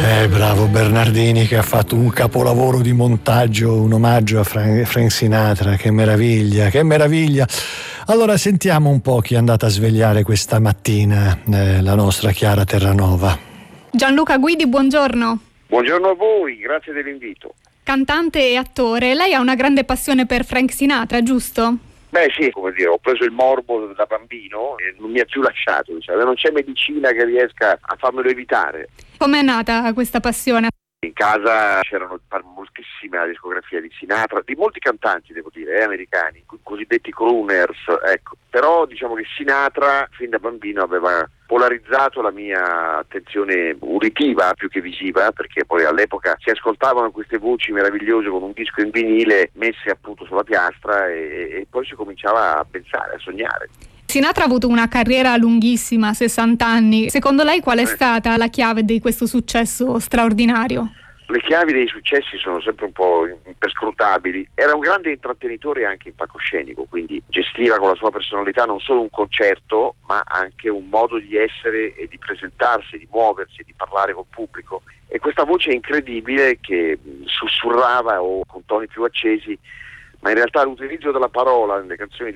Bravo Bernardini, che ha fatto un capolavoro di montaggio, un omaggio a Frank Sinatra. Che meraviglia, che meraviglia. Allora sentiamo un po' chi è andata a svegliare questa mattina la nostra Chiara Terranova. Gianluca Guidi, buongiorno. Buongiorno a voi, grazie dell'invito. Cantante e attore, lei ha una grande passione per Frank Sinatra, giusto? Beh sì, come dire, ho preso il morbo da bambino e non mi ha più lasciato, diciamo. Non c'è medicina che riesca a farmelo evitare. Com'è nata questa passione? In casa c'erano moltissime la discografia di Sinatra, di molti cantanti devo dire, americani, cosiddetti crooners, ecco. Però diciamo che Sinatra fin da bambino aveva polarizzato la mia attenzione uditiva più che visiva, perché poi all'epoca si ascoltavano queste voci meravigliose con un disco in vinile messe appunto sulla piastra e poi si cominciava a pensare, a sognare. Sinatra ha avuto una carriera lunghissima, 60 anni. Secondo lei qual è stata la chiave di questo successo straordinario? Le chiavi dei successi sono sempre un po' imperscrutabili. Era un grande intrattenitore anche in palcoscenico, quindi gestiva con la sua personalità non solo un concerto, ma anche un modo di essere e di presentarsi, di muoversi, di parlare col pubblico. E questa voce incredibile che sussurrava o con toni più accesi, ma in realtà l'utilizzo della parola nelle canzoni